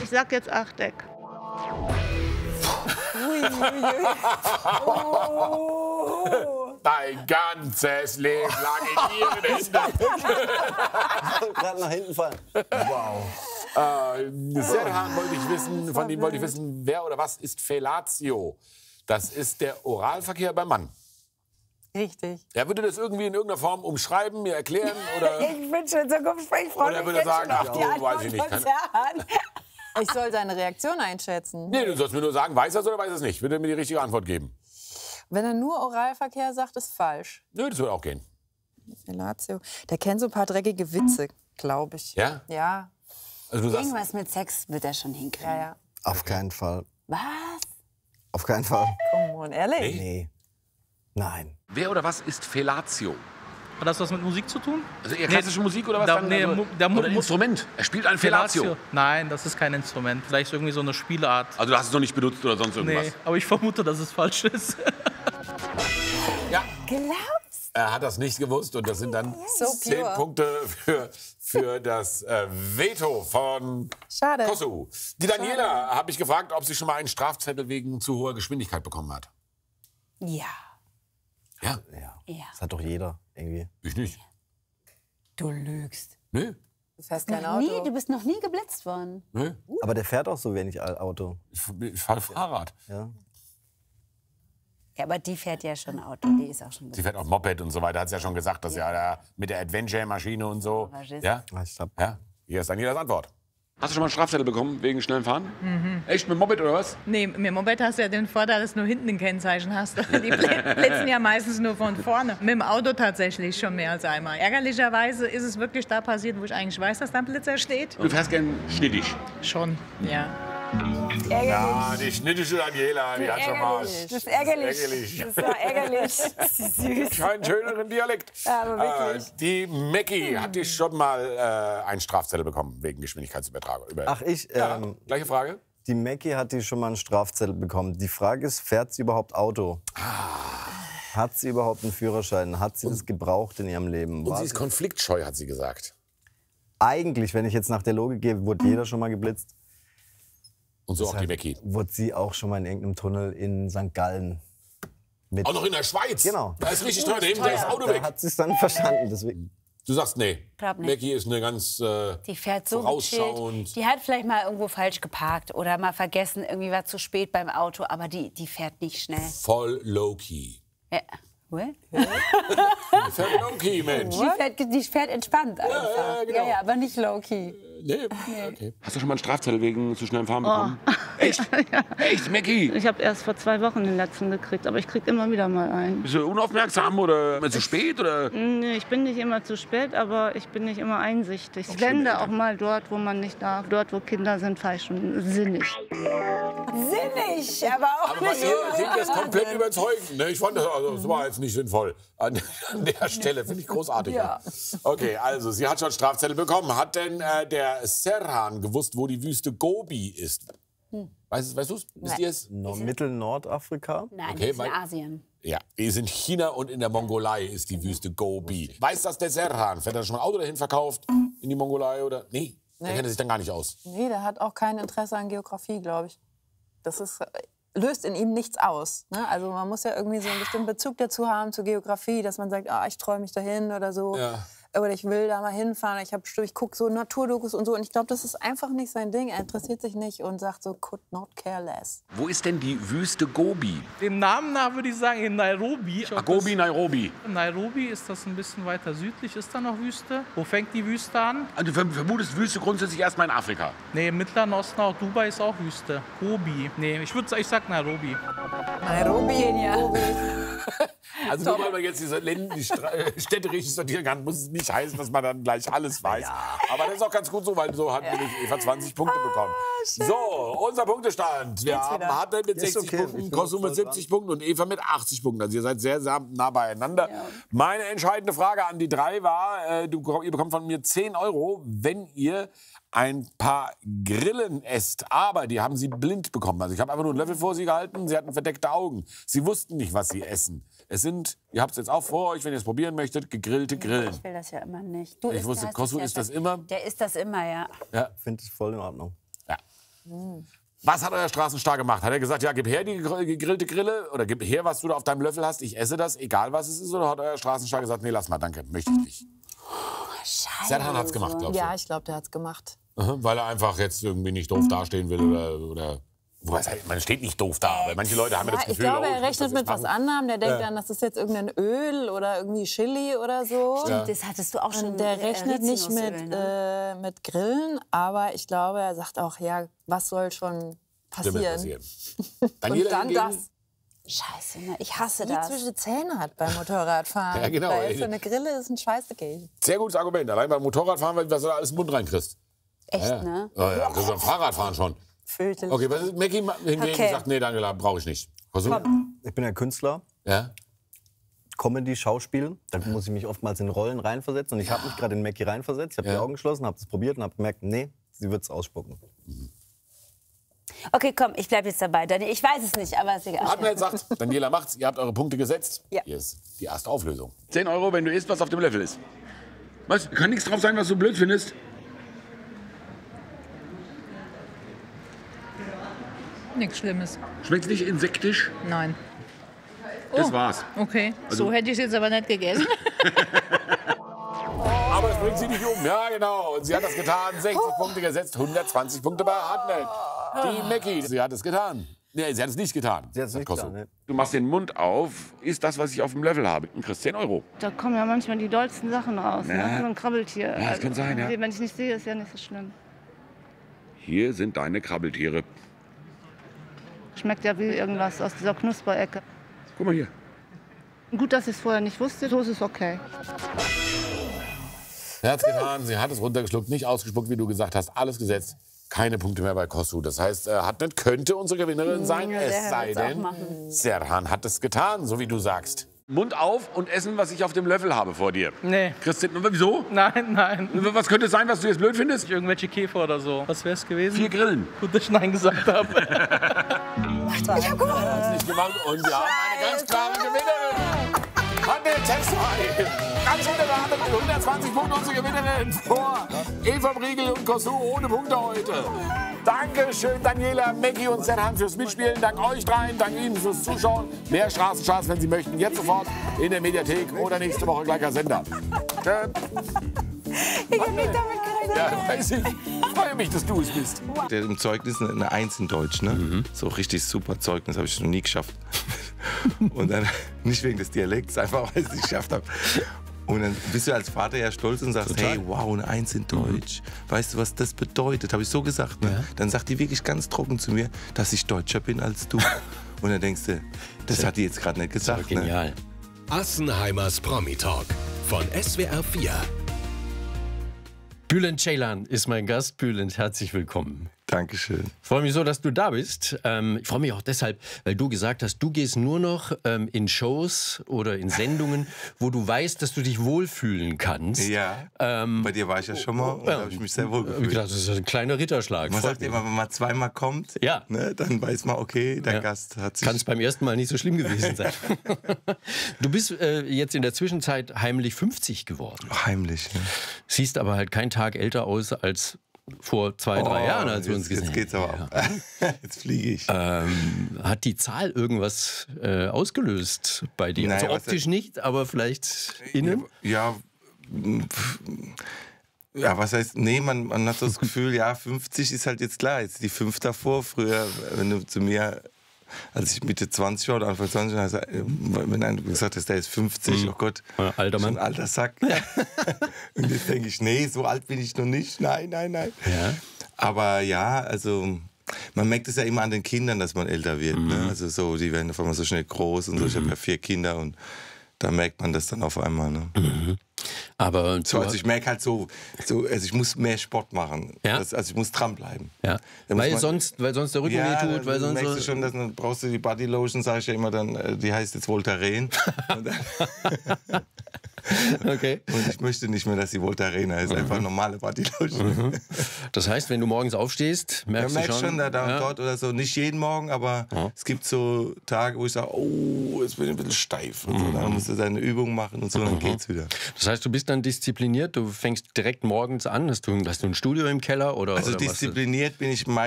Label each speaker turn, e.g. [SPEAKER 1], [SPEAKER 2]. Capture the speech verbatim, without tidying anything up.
[SPEAKER 1] Ich sag jetzt Achteck.
[SPEAKER 2] Ui, ui, ui. Oh.
[SPEAKER 3] Dein ganzes Leben lang in ihren Händen.
[SPEAKER 4] Gerade nach hinten fallen. Wow.
[SPEAKER 3] Äh, Serhan wollte ich wissen, von dem wollte ich wissen, wer oder was ist Fellatio? Das ist der Oralverkehr beim Mann.
[SPEAKER 2] Richtig.
[SPEAKER 3] Er würde das irgendwie in irgendeiner Form umschreiben, mir erklären? Oder,
[SPEAKER 2] Ich bin schon so Gespräch, ich freue
[SPEAKER 3] oder
[SPEAKER 2] mich
[SPEAKER 3] würde er
[SPEAKER 2] jetzt
[SPEAKER 3] sagen,
[SPEAKER 2] schon
[SPEAKER 3] ach
[SPEAKER 2] auf
[SPEAKER 3] du,
[SPEAKER 2] die
[SPEAKER 3] weiß ich
[SPEAKER 2] Antwort
[SPEAKER 3] nicht.
[SPEAKER 2] von
[SPEAKER 3] Kann,
[SPEAKER 2] Serhan.
[SPEAKER 5] Ich soll seine Reaktion einschätzen.
[SPEAKER 3] nee, du sollst mir nur sagen, weiß er es oder weiß er es nicht. Würde er mir die richtige Antwort geben?
[SPEAKER 5] Wenn er nur Oralverkehr sagt, ist falsch.
[SPEAKER 3] Nö, das würde auch gehen.
[SPEAKER 5] Fellatio. Der kennt so ein paar dreckige Witze, glaube ich.
[SPEAKER 3] Ja?
[SPEAKER 5] Ja.
[SPEAKER 3] Also du sagst,
[SPEAKER 2] Irgendwas mit Sex wird er schon hinkriegen.
[SPEAKER 5] Ja, ja.
[SPEAKER 4] Auf keinen Fall.
[SPEAKER 2] Was?
[SPEAKER 4] Auf keinen Fall.
[SPEAKER 5] Komm on, ehrlich.
[SPEAKER 3] Nee.
[SPEAKER 4] Nee. Nein.
[SPEAKER 3] wer oder was ist Fellatio?
[SPEAKER 6] Hat das was mit Musik zu tun?
[SPEAKER 3] Also eher klassische Musik oder was?
[SPEAKER 6] Da,
[SPEAKER 3] dann?
[SPEAKER 6] nee,
[SPEAKER 3] Also,
[SPEAKER 6] Mu- da, Mu-
[SPEAKER 3] oder ein
[SPEAKER 6] Mu-
[SPEAKER 3] Instrument. Er spielt ein Fellatio.
[SPEAKER 6] Nein, das ist kein Instrument. Vielleicht irgendwie so eine Spielart.
[SPEAKER 3] Also du hast es noch nicht benutzt oder sonst irgendwas?
[SPEAKER 6] Nee, aber ich vermute, dass es falsch ist.
[SPEAKER 3] Ja,
[SPEAKER 2] Glaubst
[SPEAKER 3] er hat das nicht gewusst und das sind dann
[SPEAKER 5] So
[SPEAKER 3] zehn
[SPEAKER 5] pure.
[SPEAKER 3] Punkte für, für das äh, Veto von
[SPEAKER 5] Schade.
[SPEAKER 3] Kosu. Die Daniela habe ich gefragt, ob sie schon mal einen Strafzettel wegen zu hoher Geschwindigkeit bekommen hat.
[SPEAKER 2] du? Ja.
[SPEAKER 3] Ja,
[SPEAKER 4] Ja.
[SPEAKER 2] Ja.
[SPEAKER 4] Das hat doch jeder irgendwie.
[SPEAKER 3] ich nicht.
[SPEAKER 2] Du lügst.
[SPEAKER 3] Nö,
[SPEAKER 5] Du fährst kein
[SPEAKER 2] Noch nie,
[SPEAKER 5] Auto.
[SPEAKER 2] du bist noch nie geblitzt worden.
[SPEAKER 3] nö.
[SPEAKER 4] Aber der fährt auch so wenig Auto.
[SPEAKER 3] Ich, ich fahre Fahrrad.
[SPEAKER 4] Ja.
[SPEAKER 2] Ja, aber die fährt ja schon Auto. Die ist auch schon
[SPEAKER 3] Sie fährt auch Moped und so weiter. Hat sie ja schon gesagt, dass ja da mit der Adventure-Maschine und so.
[SPEAKER 2] Faschist.
[SPEAKER 3] Ja?
[SPEAKER 4] Ah, Ich glaub,
[SPEAKER 3] Ja? Hier ist Danielas Antwort. Hast du schon mal einen Strafzettel bekommen wegen schnellem Fahren? Mhm. Echt, mit dem Moped oder was?
[SPEAKER 1] Nee, mit dem Moped hast du ja den Vorteil, dass du nur hinten ein Kennzeichen hast. Die bl- blitzen ja meistens nur von vorne. Mit dem Auto tatsächlich schon mehr als einmal. Ärgerlicherweise ist es wirklich da passiert, wo ich eigentlich weiß, dass da ein Blitzer steht.
[SPEAKER 3] Du fährst gern schnittig.
[SPEAKER 1] Schon, ja.
[SPEAKER 3] Ja, die schnittische Daniela, die hat schon mal.
[SPEAKER 2] Das ist ärgerlich.
[SPEAKER 3] Ärgerlich.
[SPEAKER 2] Das war ärgerlich. Das ist süß.
[SPEAKER 3] Keinen schöneren Dialekt.
[SPEAKER 2] Ja, aber wirklich.
[SPEAKER 3] Äh, die Mackie hat die schon mal äh, einen Strafzettel bekommen wegen Geschwindigkeitsübertragung. Über
[SPEAKER 4] Ach, ich.
[SPEAKER 3] ja,
[SPEAKER 4] Ähm,
[SPEAKER 3] gleiche Frage.
[SPEAKER 4] die Mackie hat die schon mal einen Strafzettel bekommen. Die Frage ist, fährt sie überhaupt Auto? Hat sie überhaupt einen Führerschein? Hat sie das gebraucht in ihrem Leben?
[SPEAKER 3] Und
[SPEAKER 4] War
[SPEAKER 3] sie ist konfliktscheu, hat sie gesagt.
[SPEAKER 4] Eigentlich, wenn ich jetzt nach der Logik gehe, wurde jeder schon mal geblitzt.
[SPEAKER 3] Und so auch die
[SPEAKER 4] Deshalb
[SPEAKER 3] Mackie.
[SPEAKER 4] wurde sie auch schon mal in irgendeinem Tunnel in Sankt Gallen mit.
[SPEAKER 3] Auch noch in der Schweiz.
[SPEAKER 4] Genau.
[SPEAKER 3] Da ist richtig teuer. Da hinten ist das Auto
[SPEAKER 4] Da
[SPEAKER 3] weg.
[SPEAKER 4] hat sie es dann verstanden. Deswegen.
[SPEAKER 3] Du sagst, nee.
[SPEAKER 2] Glaub nicht.
[SPEAKER 3] Mackie ist eine ganz äh,
[SPEAKER 2] Die fährt so
[SPEAKER 3] vorausschauend.
[SPEAKER 2] gechillt. Die hat vielleicht mal irgendwo falsch geparkt oder mal vergessen, irgendwie war zu spät beim Auto. Aber die, die fährt nicht schnell.
[SPEAKER 3] voll low-key.
[SPEAKER 2] Ja. What?
[SPEAKER 3] Die fährt low-key, Mensch.
[SPEAKER 2] Die, fährt, die fährt entspannt einfach.
[SPEAKER 3] ja, genau.
[SPEAKER 2] ja, ja, aber nicht low-key.
[SPEAKER 3] Nee. Okay. Hast du schon mal einen Strafzettel wegen zu schnellem Fahren bekommen? Echt? Echt, Mackie?
[SPEAKER 7] Ich habe erst vor zwei Wochen den letzten gekriegt, aber ich krieg immer wieder mal einen.
[SPEAKER 3] Bist du unaufmerksam oder immer zu spät? Oder?
[SPEAKER 7] Nee, ich bin nicht immer zu spät, aber ich bin nicht immer einsichtig. Ich blende auch mal dort, wo man nicht darf. Dort, wo Kinder sind, falsch und sinnig.
[SPEAKER 2] Sinnig, aber auch
[SPEAKER 3] Aber
[SPEAKER 2] nicht
[SPEAKER 3] ihr
[SPEAKER 2] immer.
[SPEAKER 3] klingt das komplett überzeugend. Ne? Ich fand das, also, das war jetzt nicht sinnvoll. An, an der Stelle finde ich großartig. Ja. Okay, also sie hat schon Strafzettel bekommen. Hat denn äh, der Serhan gewusst, wo die Wüste Gobi ist? Weißt, weißt du es? Wisst ihr es?
[SPEAKER 4] No, Mittel-Nordafrika.
[SPEAKER 2] Nein,
[SPEAKER 3] Okay,
[SPEAKER 2] das ist in
[SPEAKER 3] weil-
[SPEAKER 2] Asien.
[SPEAKER 3] Ja, die ist in China und in der Mongolei ist die Wüste Gobi. Weiß das der Serhan? Fährt er schon mal ein Auto dahin verkauft? In die Mongolei oder? Nee, der kennt er sich dann gar nicht aus.
[SPEAKER 5] Nee, der hat auch kein Interesse an Geografie, glaube ich. Das ist, löst in ihm nichts aus. Ne? Also man muss ja irgendwie so einen bestimmten Bezug dazu haben, zur Geografie, dass man sagt, ah, ich träume mich dahin oder so.
[SPEAKER 3] Ja.
[SPEAKER 5] Oder ich will da mal hinfahren. Ich, hab, ich gucke so Naturdokus und so. Und ich glaube, das ist einfach nicht sein Ding. Er interessiert sich nicht und sagt so, could not care less.
[SPEAKER 3] Wo ist denn die Wüste Gobi?
[SPEAKER 6] Dem Namen nach würde ich sagen in Nairobi.
[SPEAKER 3] Ah, Gobi, Nairobi.
[SPEAKER 6] Nairobi ist das ein bisschen weiter südlich. Ist da noch Wüste? Wo fängt die Wüste an?
[SPEAKER 3] Also du vermutest Wüste grundsätzlich erstmal in Afrika.
[SPEAKER 6] Nee, im Mittleren Osten, auch Dubai ist auch Wüste. Gobi. Nee, ich würde sagen, ich sag Nairobi.
[SPEAKER 5] Nairobi, Kenia.
[SPEAKER 3] Also nur weil man jetzt diese Länder, die Stra- äh, Städte richtig sortieren kann, muss es nicht heißen, dass man dann gleich alles weiß. Aber das ist auch ganz gut so, weil so hat nämlich Eva zwanzig Punkte bekommen. So, unser Punktestand. Wir haben Hartl mit
[SPEAKER 4] Ist
[SPEAKER 3] sechzig
[SPEAKER 4] okay.
[SPEAKER 3] Punkten,
[SPEAKER 4] Ich bin
[SPEAKER 3] Kosu mit
[SPEAKER 4] voll
[SPEAKER 3] siebzig Punkten und Eva mit achtzig Punkten. Also ihr seid sehr, sehr nah beieinander. Meine entscheidende Frage an die drei war, äh, du, ihr bekommt von mir zehn Euro, wenn ihr ein paar Grillen esst. Aber die haben sie blind bekommen. Also ich habe einfach nur einen Löffel vor sie gehalten, sie hatten verdeckte Augen. Sie wussten nicht, was sie essen. Es sind, ihr habt es jetzt auch vor euch, wenn ihr es probieren möchtet, gegrillte Grillen.
[SPEAKER 2] Ich will das ja immer nicht. Du
[SPEAKER 3] Ich
[SPEAKER 2] isst-
[SPEAKER 3] wusste,
[SPEAKER 2] hast
[SPEAKER 3] Kosu
[SPEAKER 2] es ja
[SPEAKER 3] isst das
[SPEAKER 2] ver-
[SPEAKER 3] immer.
[SPEAKER 2] Der isst das immer, ja.
[SPEAKER 3] Ja.
[SPEAKER 4] Finde ich voll in Ordnung.
[SPEAKER 3] Ja. Was hat euer Straßenstar gemacht? Hat er gesagt, ja, gib her die gegrillte Grille oder gib her, was du da auf deinem Löffel hast, ich esse das, egal was es ist? Oder hat euer Straßenstar gesagt, nee, lass mal, danke, möchte ich nicht?
[SPEAKER 2] Scheiße.
[SPEAKER 3] Serhan hat's gemacht, glaubst du?
[SPEAKER 5] Ja, ich glaube, der hat's gemacht.
[SPEAKER 3] Aha, weil er einfach jetzt irgendwie nicht doof dastehen will oder... oder wobei, man steht nicht doof da, weil manche Leute haben ja das
[SPEAKER 5] Ja, ich
[SPEAKER 3] Gefühl...
[SPEAKER 5] glaube,
[SPEAKER 3] oh,
[SPEAKER 5] er rechnet mit was anderem. Der denkt
[SPEAKER 3] Ja.
[SPEAKER 5] dann, das ist jetzt irgendein Öl oder irgendwie Chili oder so.
[SPEAKER 3] Ja.
[SPEAKER 2] Das hattest du auch schon.
[SPEAKER 5] Und der
[SPEAKER 2] äh,
[SPEAKER 5] rechnet nicht mit,
[SPEAKER 2] Rizinusöl, ne?
[SPEAKER 5] äh, mit Grillen, aber ich glaube, er sagt auch, ja, was soll schon passieren?
[SPEAKER 3] passieren.
[SPEAKER 5] Und
[SPEAKER 3] Daniela
[SPEAKER 5] dann
[SPEAKER 3] hingegen-
[SPEAKER 5] das.
[SPEAKER 2] Scheiße, ne? Ich hasse
[SPEAKER 5] Die
[SPEAKER 2] das.
[SPEAKER 5] zwischen Zähne hat beim Motorradfahren.
[SPEAKER 3] Ja, genau,
[SPEAKER 5] Weil
[SPEAKER 3] ey.
[SPEAKER 5] für eine Grille ist ein Scheiße-Game.
[SPEAKER 3] Sehr gutes Argument. Allein beim Motorradfahren, weil was du da alles in den Mund reinkriegst.
[SPEAKER 2] Echt,
[SPEAKER 3] Ja,
[SPEAKER 2] ne?
[SPEAKER 3] ja, ja, das ist beim Fahrradfahren schon.
[SPEAKER 5] Fürchterlich.
[SPEAKER 3] Okay, was ist Mackie hingegen
[SPEAKER 2] Okay.
[SPEAKER 3] sagt, nee, danke, brauche ich nicht. Was du?
[SPEAKER 4] Ich bin ja Künstler,
[SPEAKER 3] Ja?
[SPEAKER 4] Comedy, Schauspiel. Da muss ich mich oftmals in Rollen reinversetzen. Und ich habe mich gerade in Mackie reinversetzt. Ich habe
[SPEAKER 3] Ja.
[SPEAKER 4] die Augen geschlossen, habe das probiert und habe gemerkt, nee, sie wird es ausspucken.
[SPEAKER 2] Okay, komm, ich bleib jetzt dabei. Dani, ich weiß es nicht, aber ist egal.
[SPEAKER 3] Hartnell sagt, Daniela macht's, ihr habt eure Punkte gesetzt.
[SPEAKER 2] Ja.
[SPEAKER 3] Hier ist die erste Auflösung.
[SPEAKER 8] zehn Euro, wenn du isst, was auf dem Löffel ist. Was? Kann nichts drauf sein, was du blöd findest?
[SPEAKER 1] Nichts Schlimmes.
[SPEAKER 8] Schmeckt's nicht insektisch?
[SPEAKER 1] Nein.
[SPEAKER 8] Das
[SPEAKER 1] Oh.
[SPEAKER 8] war's.
[SPEAKER 1] Okay,
[SPEAKER 3] Also
[SPEAKER 1] so hätte ich es jetzt aber nicht gegessen.
[SPEAKER 3] Aber es bringt sie nicht um. Ja, genau. Und sie hat das getan. sechzig Punkte gesetzt, hundertzwanzig Punkte bei Hartnell. Die Mackie, sie hat es getan. Nee, sie hat es nicht getan.
[SPEAKER 4] Sie hat es nicht
[SPEAKER 3] Kostet.
[SPEAKER 4] getan, ne?
[SPEAKER 8] Du machst den Mund auf, isst das, was ich auf dem Löffel habe und kriegst zehn Euro.
[SPEAKER 7] Da kommen ja manchmal die dollsten Sachen raus.
[SPEAKER 8] Ja.
[SPEAKER 7] Ne? So ein Krabbeltier.
[SPEAKER 8] Ja, das kann sein, ja.
[SPEAKER 7] Wenn ich nicht sehe, ist ja nicht so schlimm.
[SPEAKER 8] Hier sind deine Krabbeltiere.
[SPEAKER 7] Schmeckt ja wie irgendwas aus dieser Knusperecke.
[SPEAKER 8] Guck mal hier.
[SPEAKER 7] Gut, dass ich es vorher nicht wusste, so ist es okay.
[SPEAKER 3] Sie hat es getan, sie hat es runtergeschluckt, nicht ausgespuckt, wie du gesagt hast. Alles gesetzt. Keine Punkte mehr bei Kossu. Das heißt, äh, Hartnett könnte unsere Gewinnerin sein,
[SPEAKER 2] Ja,
[SPEAKER 3] es
[SPEAKER 2] der
[SPEAKER 3] sei
[SPEAKER 2] wird's auch
[SPEAKER 3] denn,
[SPEAKER 2] machen.
[SPEAKER 3] Serhan hat es getan, so wie du sagst.
[SPEAKER 8] Mund auf und essen, was ich auf dem Löffel habe vor dir.
[SPEAKER 6] Nee.
[SPEAKER 8] Christian, wieso?
[SPEAKER 6] Nein, nein.
[SPEAKER 8] Was könnte es sein, was du jetzt blöd findest?
[SPEAKER 6] Irgendwelche Käfer oder so. Was wär's gewesen?
[SPEAKER 8] Vier Grillen.
[SPEAKER 6] Gut, dass ich Nein gesagt habe.
[SPEAKER 3] Hat es nicht gemacht und wir haben eine ganz klare Gewinnerin. Handel Textfrei. Ganz unerwartet mit hundertzwanzig Punkten unsere Gewinnerin vor Eva Briegel und Kossu ohne Punkte heute. Dankeschön, Daniela, Mackie und Serhan fürs Mitspielen. Dank euch dreien, dank Ihnen fürs Zuschauen. Mehr Straßencharts, wenn Sie möchten, jetzt sofort in der Mediathek oder nächste Woche gleicher Sender. Tschö.
[SPEAKER 2] Ich hab nicht damit gerechnet.
[SPEAKER 3] Ja, weiß ich. Ich freue mich, dass du es bist.
[SPEAKER 9] Der im Zeugnis eine Eins in Deutsch, ne? So richtig super Zeugnis, habe ich noch nie geschafft. Und dann, nicht wegen des Dialekts, einfach weil ich es nicht geschafft habe. Und dann bist du als Vater ja stolz und sagst, hey, wow, eine Eins in Deutsch. Weißt du, was das bedeutet? Habe ich so gesagt. Ne? Dann sagt die wirklich ganz trocken zu mir, dass ich Deutscher bin als du. Und dann denkst du, das hat die jetzt gerade nicht gesagt.
[SPEAKER 10] Genial. Assenheimers Promi-Talk von S W R vier.
[SPEAKER 11] Bülent Ceylan ist mein Gast. Bülent, herzlich willkommen.
[SPEAKER 9] Dankeschön.
[SPEAKER 11] Ich freue mich so, dass du da bist. Ähm, ich freue mich auch deshalb, weil du gesagt hast, du gehst nur noch ähm, in Shows oder in Sendungen, wo du weißt, dass du dich wohlfühlen kannst.
[SPEAKER 9] Ja,
[SPEAKER 11] ähm,
[SPEAKER 9] bei dir war ich ja schon mal und da habe ich mich sehr wohl
[SPEAKER 11] Ich
[SPEAKER 9] gefühlt.
[SPEAKER 11] dachte, das ist ein kleiner Ritterschlag.
[SPEAKER 9] Man
[SPEAKER 11] Freut
[SPEAKER 9] sagt
[SPEAKER 11] mich.
[SPEAKER 9] immer, wenn man zweimal kommt,
[SPEAKER 11] Ja.
[SPEAKER 9] ne, dann weiß man, okay, der
[SPEAKER 11] Ja.
[SPEAKER 9] Gast hat sich...
[SPEAKER 11] Kann es beim ersten Mal nicht so schlimm gewesen sein. Du bist äh, jetzt in der Zwischenzeit heimlich fünfzig geworden.
[SPEAKER 9] Heimlich, ja.
[SPEAKER 11] Siehst aber halt keinen Tag älter aus als vor zwei, drei
[SPEAKER 9] Oh,
[SPEAKER 11] Jahren, als wir uns
[SPEAKER 9] jetzt,
[SPEAKER 11] gesehen
[SPEAKER 9] jetzt geht's aber
[SPEAKER 11] haben.
[SPEAKER 9] ab. Jetzt fliege ich.
[SPEAKER 11] Ähm, hat die Zahl irgendwas äh, ausgelöst bei dir?
[SPEAKER 9] Naja,
[SPEAKER 11] also
[SPEAKER 9] was
[SPEAKER 11] optisch nicht, aber vielleicht innen?
[SPEAKER 9] Ja, pf, ja, was heißt, nee, man, man hat so das Gefühl, ja, fünfzig ist halt jetzt klar, jetzt die fünf davor. Früher, wenn du zu mir, als ich Mitte zwanzig war oder Anfang zwanzig war, also, wenn einer gesagt hat, der ist fünfzig,
[SPEAKER 11] Mhm.
[SPEAKER 9] oh Gott,
[SPEAKER 11] Ja, alter Mann.
[SPEAKER 9] schon ein alter Sack. Und jetzt denke ich, nee, so alt bin ich noch nicht, nein, nein, nein.
[SPEAKER 11] Ja.
[SPEAKER 9] Aber ja, also man merkt es ja immer an den Kindern, dass man älter wird.
[SPEAKER 11] Mhm.
[SPEAKER 9] Ne? Also so, die werden auf einmal so schnell groß und so. Ich habe ja vier Kinder und da merkt man das dann auf einmal. Ne?
[SPEAKER 11] Mhm. Aber
[SPEAKER 9] So, also ich merke halt so, so, also ich muss mehr Sport machen.
[SPEAKER 11] Ja.
[SPEAKER 9] Das, also ich muss dranbleiben.
[SPEAKER 11] Ja.
[SPEAKER 9] Da muss
[SPEAKER 11] Weil,
[SPEAKER 9] man-
[SPEAKER 11] sonst, weil sonst der Rücken
[SPEAKER 9] Ja,
[SPEAKER 11] wehtut, weil
[SPEAKER 9] dann
[SPEAKER 11] sonst
[SPEAKER 9] merkst
[SPEAKER 11] so
[SPEAKER 9] du schon, dass dann brauchst du die Bodylotion, sage ich ja immer dann, äh, die heißt jetzt Voltaren. Und, dann,
[SPEAKER 11] Okay.
[SPEAKER 9] und ich möchte nicht mehr, dass die Voltaren heißt, einfach normale Bodylotion.
[SPEAKER 11] Mhm. Das heißt, wenn du morgens aufstehst,
[SPEAKER 9] Ja,
[SPEAKER 11] merkst
[SPEAKER 9] merkst
[SPEAKER 11] du schon,
[SPEAKER 9] schon, da, da und
[SPEAKER 11] ja.
[SPEAKER 9] dort oder so. Nicht jeden Morgen, aber
[SPEAKER 11] Ja.
[SPEAKER 9] es gibt so Tage, wo ich sage, oh, jetzt bin ich ein bisschen steif. Und so. Dann musst du deine Übung machen und so, dann geht's wieder.
[SPEAKER 11] Das heißt, du bist dann diszipliniert, du fängst direkt morgens an, hast du, hast du ein Studio im Keller? Oder,
[SPEAKER 9] Also
[SPEAKER 11] oder was?
[SPEAKER 9] diszipliniert bin ich meistens